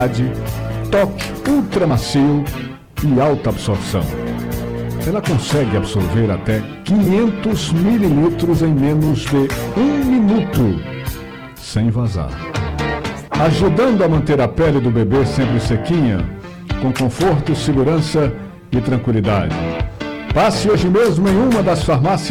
toque ultra macio e alta absorção. Ela consegue absorver até 500 mililitros em menos de 1 minuto, sem vazar, ajudando a manter a pele do bebê sempre sequinha, com conforto, segurança e tranquilidade. Passe hoje mesmo em uma das farmácias